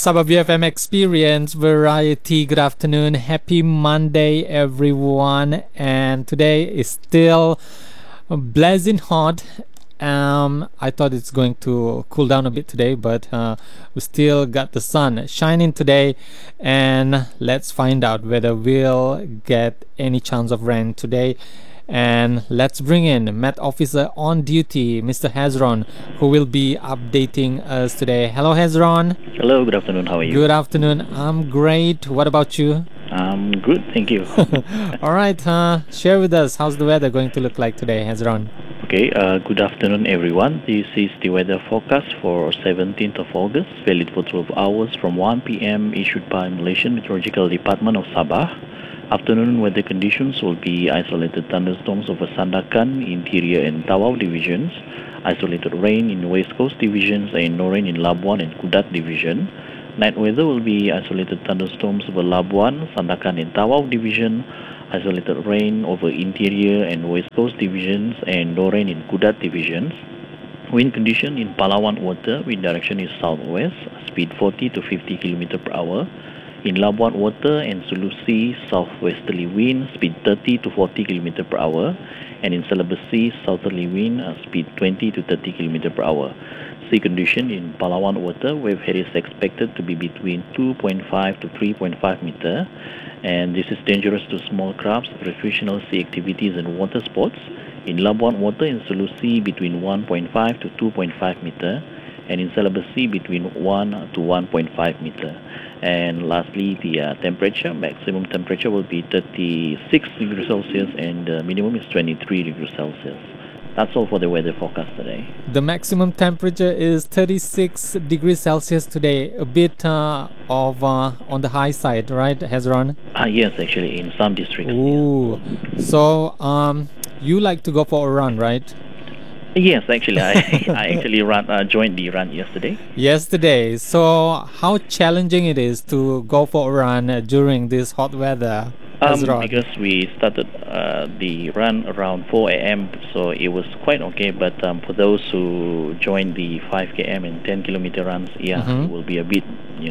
Sabah VFM Experience Variety. Good afternoon. Happy Monday, everyone. And today is still blazing hot. I thought it's going to cool down a bit today, but we still got the sun shining today. And let's find out whether we'll get any chance of rain today. And let's bring in Met Officer on duty, Mr. Hezron, who will be updating us today. Hello, Hezron. Hello, good afternoon. How are you? Good afternoon. I'm great. What about you? I'm good, thank you. All right. Share with us, how's the weather going to look like today, Hezron? Okay, good afternoon, everyone. This is the weather forecast for 17th of August, valid for 12 hours from 1 p.m. issued by Malaysian Meteorological Department of Sabah. Afternoon weather conditions will be isolated thunderstorms over Sandakan, Interior and Tawau divisions, isolated rain in West Coast divisions, and no rain in Labuan and Kudat division. Night weather will be isolated thunderstorms over Labuan, Sandakan and Tawau division, isolated rain over Interior and West Coast divisions, and no rain in Kudat divisions. Wind condition in Palawan water, wind direction is southwest, speed 40 to 50 km per hour. In Labuan water and Sulu Sea, southwesterly wind, speed 30 to 40 km per hour. And in Celebes Sea, southerly wind, speed 20 to 30 km per hour. Sea condition in Palawan water, wave height is expected to be between 2.5 to 3.5 meter. And this is dangerous to small crabs, recreational sea activities and water sports. In Labuan water in Sulu Sea, between 1.5 to 2.5 meter. And in Celebes Sea, between 1 to 1.5 meter. And lastly, the temperature, maximum temperature will be 36 degrees Celsius and the minimum is 23 degrees Celsius. That's all for the weather forecast today. The maximum temperature is 36 degrees Celsius today. A bit on the high side, right, Hezron? Yes, actually, in some districts. Ooh. Yes. So, you like to go for a run, right? Yes, actually, I actually joined the run yesterday. Yesterday. So, how challenging it is to go for a run during this hot weather? Because we started the run around 4 a.m., so it was quite okay. But for those who joined the 5 km and 10 kilometer runs, it will be a bit,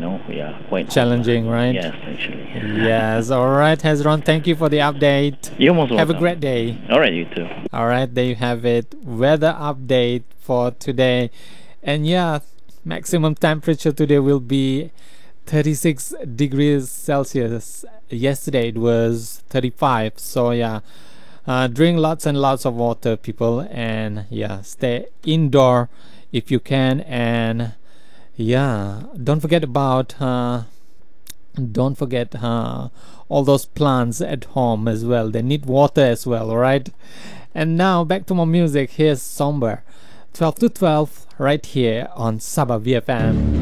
quite challenging, right? Yes, actually. Yes. All right, Hezron. Thank you for the update. You're most welcome. Have a great day. All right, you too. All right, there you have it. Weather update for today. And maximum temperature today will be 36 degrees Celsius. Yesterday it was 35. So drink lots and lots of water, people, and stay indoor if you can. And don't forget about all those plants at home as well. They need water as well. All right. And now back to more music. Here's Somber, 12 to 12, right here on Sabah VFM.